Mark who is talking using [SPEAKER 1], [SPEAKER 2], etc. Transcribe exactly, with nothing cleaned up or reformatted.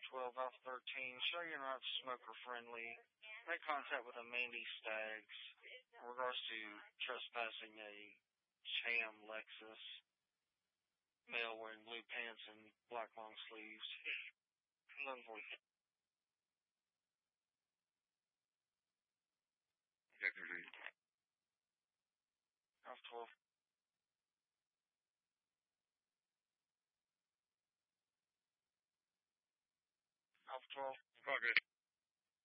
[SPEAKER 1] twelve, Alpha thirteen. Show you're not smoker friendly. Make contact with a Mandy Staggs in regards to trespassing a Cham Lexus. Male wearing blue pants and black long sleeves. eleven forty. Alpha twelve. Alpha twelve.
[SPEAKER 2] Progress.